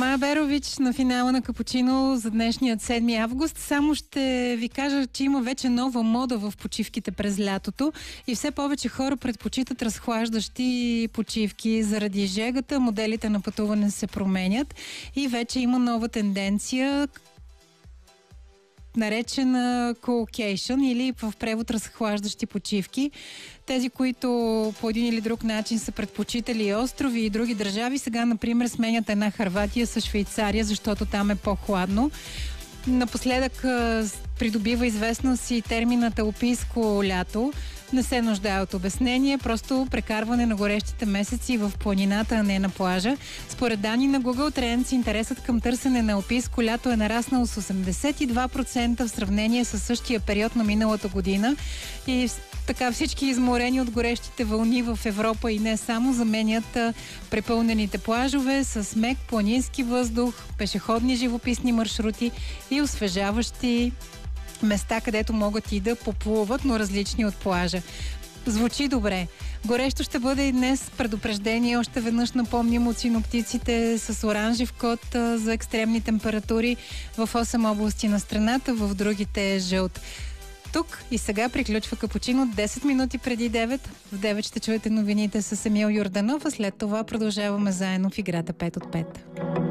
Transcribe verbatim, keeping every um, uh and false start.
Мая Берович на финала на Капучино за днешният седми август. Само ще ви кажа, че има вече нова мода в почивките през лятото и все повече хора предпочитат разхлаждащи почивки. Заради жегата моделите на пътуване се променят и вече има нова тенденция, наречена cookation или в превод разхлаждащи почивки. Тези, които по един или друг начин са предпочитали острови и други държави, сега, например, сменят една Хърватия с Швейцария, защото там е по-хладно. Напоследък придобива известност и терминът алпийско лято. Не се нуждае от обяснение, просто прекарване на горещите месеци в планината, а не на плажа. Според данни на Google Trends, интересът към търсене на алпийско лято е нараснал с осемдесет и два процента в сравнение с същия период на миналата година. И така всички изморени от горещите вълни в Европа и не само заменят препълнените плажове с мек планински въздух, пешеходни живописни маршрути и освежаващи места, където могат и да поплуват, но различни от плажа. Звучи добре. Горещо ще бъде и днес. Предупреждение още веднъж напомним от синоптиците с оранжев код за екстремни температури в осем области на страната, в другите жълт. Тук и сега приключва Капучино десет минути преди девет. В девет ще чуете новините с Емил Йорданов, а след това продължаваме заедно в играта пет от пет.